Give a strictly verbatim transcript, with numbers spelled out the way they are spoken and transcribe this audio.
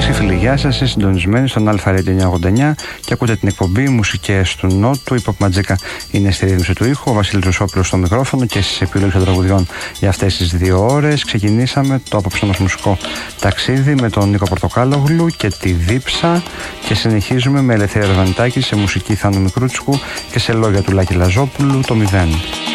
Φίλες και φίλοι, γεια σας. Είστε συντονισμένοι στον Αλφα Radio εννιακόσια ογδόντα εννιά και ακούτε την εκπομπή Μουσικές του Νότου. Η Pop Magica είναι στη ρύθμιση του ήχου, ο Βασίλης Ρουσόπουλος στο μικρόφωνο και στις επιλογές των τραγουδιών για αυτές τις δύο ώρες. Ξεκινήσαμε το απόψε μας μουσικό ταξίδι με τον Νίκο Πορτοκάλογλου και τη Δίψα και συνεχίζουμε με Ελευθερία Ρεβανιτάκη σε μουσική Θάνο Μικρούτσικου και σε λόγια του Λάκη Λαζόπουλου το μηδέν.